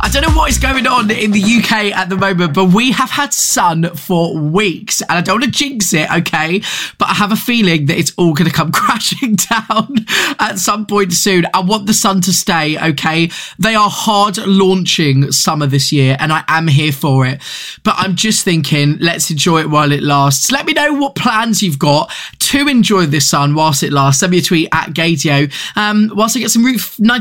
I don't know what is going on in the UK at the moment, but we have had sun for weeks, and I don't want to jinx it, okay? But I have a feeling that it's all going to come crashing down at some point soon. I want the sun to stay, okay? They are hard launching summer this year, and I am here for it. But I'm just thinking, let's enjoy it while it lasts. Let me know what plans you've got to enjoy this sun whilst it lasts. Send me a tweet at Gaydio. Whilst I get some Route 90